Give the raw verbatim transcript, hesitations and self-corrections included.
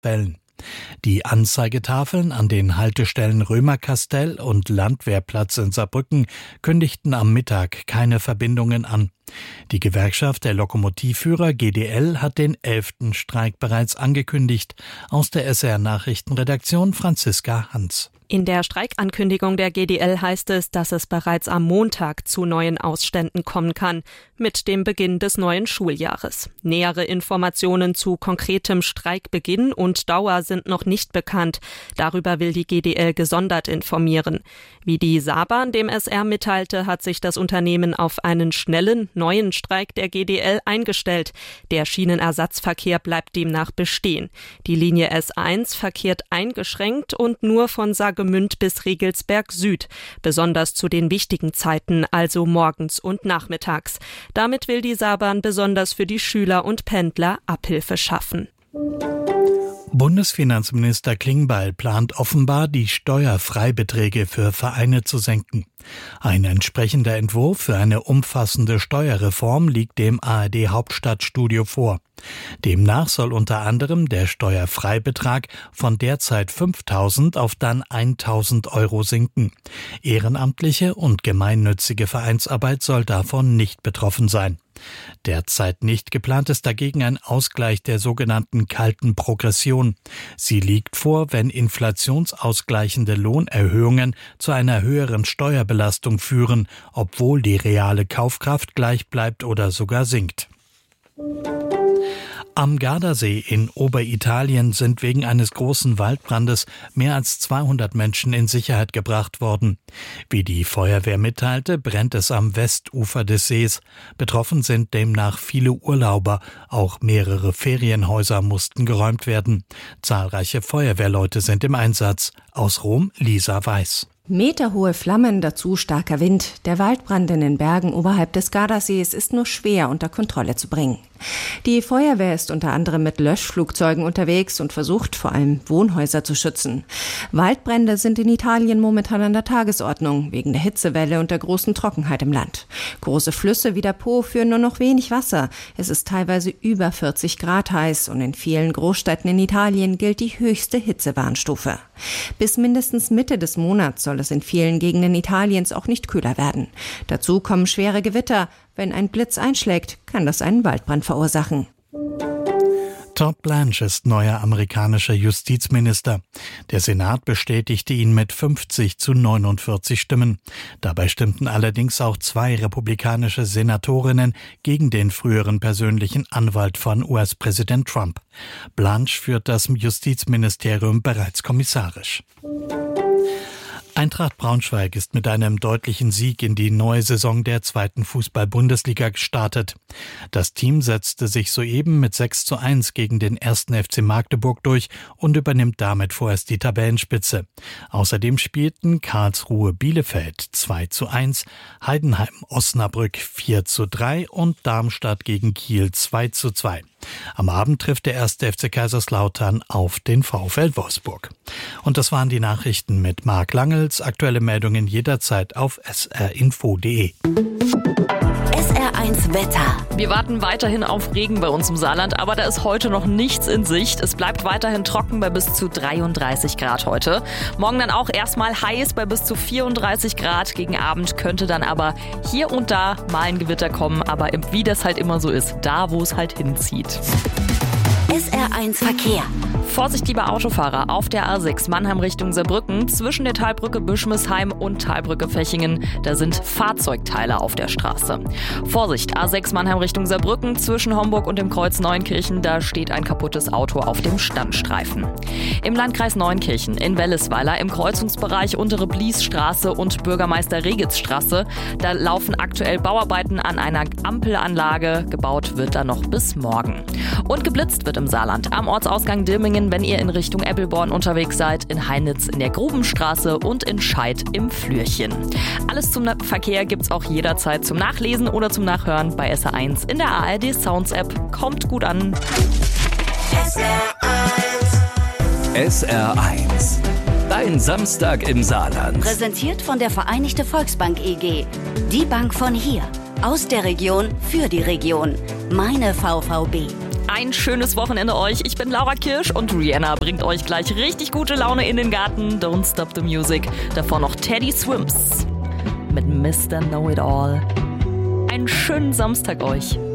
Wellen. Die Anzeigetafeln an den Haltestellen Römerkastell und Landwehrplatz in Saarbrücken kündigten am Mittag keine Verbindungen an. Die Gewerkschaft der Lokomotivführer G D L hat den elften Streik bereits angekündigt. Aus der S R Nachrichtenredaktion Franziska Hans. In der Streikankündigung der G D L heißt es, dass es bereits am Montag zu neuen Ausständen kommen kann, mit dem Beginn des neuen Schuljahres. Nähere Informationen zu konkretem Streikbeginn und Dauer sind noch nicht bekannt. Darüber will die G D L gesondert informieren. Wie die Saarbahn dem S R mitteilte, hat sich das Unternehmen auf einen schnellen, neuen Streik der G D L eingestellt. Der Schienenersatzverkehr bleibt demnach bestehen. Die Linie S eins verkehrt eingeschränkt und nur von Saargemünd bis Riegelsberg Süd, besonders zu den wichtigen Zeiten, also morgens und nachmittags. Damit will die Saarbahn besonders für die Schüler und Pendler Abhilfe schaffen. Bundesfinanzminister Klingbeil plant offenbar, die Steuerfreibeträge für Vereine zu senken. Ein entsprechender Entwurf für eine umfassende Steuerreform liegt dem A R D-Hauptstadtstudio vor. Demnach soll unter anderem der Steuerfreibetrag von derzeit fünftausend auf dann eintausend Euro sinken. Ehrenamtliche und gemeinnützige Vereinsarbeit soll davon nicht betroffen sein. Derzeit nicht geplant ist dagegen ein Ausgleich der sogenannten kalten Progression. Sie liegt vor, wenn inflationsausgleichende Lohnerhöhungen zu einer höheren Steuerbelastung führen, obwohl die reale Kaufkraft gleich bleibt oder sogar sinkt. Am Gardasee in Oberitalien sind wegen eines großen Waldbrandes mehr als zweihundert Menschen in Sicherheit gebracht worden. Wie die Feuerwehr mitteilte, brennt es am Westufer des Sees. Betroffen sind demnach viele Urlauber. Auch mehrere Ferienhäuser mussten geräumt werden. Zahlreiche Feuerwehrleute sind im Einsatz. Aus Rom Lisa Weiß. Meterhohe Flammen, dazu starker Wind. Der Waldbrand in den Bergen oberhalb des Gardasees ist nur schwer unter Kontrolle zu bringen. Die Feuerwehr ist unter anderem mit Löschflugzeugen unterwegs und versucht vor allem Wohnhäuser zu schützen. Waldbrände sind in Italien momentan an der Tagesordnung, wegen der Hitzewelle und der großen Trockenheit im Land. Große Flüsse wie der Po führen nur noch wenig Wasser. Es ist teilweise über vierzig Grad heiß und in vielen Großstädten in Italien gilt die höchste Hitzewarnstufe. Bis mindestens Mitte des Monats soll es in vielen Gegenden Italiens auch nicht kühler werden. Dazu kommen schwere Gewitter. Wenn ein Blitz einschlägt, kann das einen Waldbrand verursachen. Todd Blanche ist neuer amerikanischer Justizminister. Der Senat bestätigte ihn mit fünfzig zu neunundvierzig Stimmen. Dabei stimmten allerdings auch zwei republikanische Senatorinnen gegen den früheren persönlichen Anwalt von U S-Präsident Trump. Blanche führt das Justizministerium bereits kommissarisch. Eintracht Braunschweig ist mit einem deutlichen Sieg in die neue Saison der zweiten Fußball-Bundesliga gestartet. Das Team setzte sich soeben mit sechs zu eins gegen den ersten F C Magdeburg durch und übernimmt damit vorerst die Tabellenspitze. Außerdem spielten Karlsruhe Bielefeld zwei zu eins, Heidenheim Osnabrück vier zu drei und Darmstadt gegen Kiel zwei zu zwei. Am Abend trifft der erste F C Kaiserslautern auf den VfL Wolfsburg. Und das waren die Nachrichten mit Marc Langels. Aktuelle Meldungen jederzeit auf s r info punkt d e. S R eins Wetter. Wir warten weiterhin auf Regen bei uns im Saarland, aber da ist heute noch nichts in Sicht. Es bleibt weiterhin trocken bei bis zu dreiunddreißig Grad heute. Morgen dann auch erstmal heiß bei bis zu vierunddreißig Grad. Gegen Abend könnte dann aber hier und da mal ein Gewitter kommen, aber wie das halt immer so ist, da wo es halt hinzieht. S R eins Verkehr. Vorsicht, liebe Autofahrer, auf der A sechs Mannheim Richtung Saarbrücken zwischen der Talbrücke Bischmisheim und Talbrücke Fechingen. Da sind Fahrzeugteile auf der Straße. Vorsicht, A sechs Mannheim Richtung Saarbrücken zwischen Homburg und dem Kreuz Neunkirchen. Da steht ein kaputtes Auto auf dem Standstreifen. Im Landkreis Neunkirchen in Wellesweiler im Kreuzungsbereich Untere Bliesstraße und Bürgermeister Regitzstraße. Da laufen aktuell Bauarbeiten an einer Ampelanlage. Gebaut wird da noch bis morgen. Und geblitzt wird im Saarland am Ortsausgang Dirmingen, wenn ihr in Richtung Eppelborn unterwegs seid, in Heinitz in der Grubenstraße und in Scheid im Flürchen. Alles zum Verkehr gibt's auch jederzeit zum Nachlesen oder zum Nachhören bei S R eins in der A R D Sounds App. Kommt gut an. S R eins. S R eins. Dein Samstag im Saarland. Präsentiert von der Vereinigte Volksbank E G. Die Bank von hier. Aus der Region für die Region. Meine V V B. Ein schönes Wochenende euch. Ich bin Laura Kirsch und Rihanna bringt euch gleich richtig gute Laune in den Garten. Don't Stop the Music. Davor noch Teddy Swims mit Mister Know It All. Einen schönen Samstag euch.